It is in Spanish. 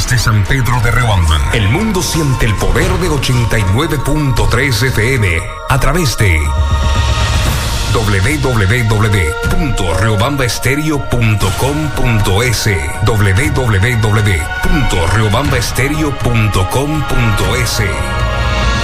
desde San Pedro de Riobamba. El mundo siente el poder de 89.3 FM a través de www.riobambaestereo.com.es, www.riobambaestereo.com.es.